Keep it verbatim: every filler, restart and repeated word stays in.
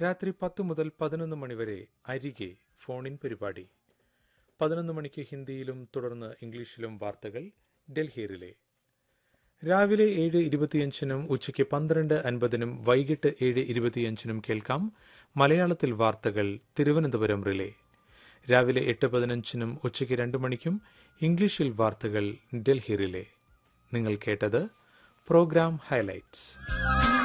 രാത്രി പത്ത് മുതൽ പതിനൊന്ന് മണിവരെ അരികെ ഫോണിൻ പരിപാടി. പതിനൊന്ന് മണിക്ക് ഹിന്ദിയിലും തുടർന്ന് ഇംഗ്ലീഷിലും വാർത്തകൾ ഡൽഹി റിലേ. രാവിലെ ഏഴ് ഇരുപത്തിയഞ്ചിനും ഉച്ചയ്ക്ക് പന്ത്രണ്ട് അൻപതിനും വൈകിട്ട് ഏഴ് ഇരുപത്തിയഞ്ചിനും കേൾക്കാം മലയാളത്തിൽ വാർത്തകൾ തിരുവനന്തപുരം റിലേ. രാവിലെ എട്ട് പതിനഞ്ചിനും ഉച്ചയ്ക്ക് രണ്ട് മണിക്കും ഇംഗ്ലീഷിൽ വാർത്തകൾ ഡൽഹി റിലേ. നിങ്ങൾ കേട്ടത് പ്രോഗ്രാം ഹൈലൈറ്റ്സ്.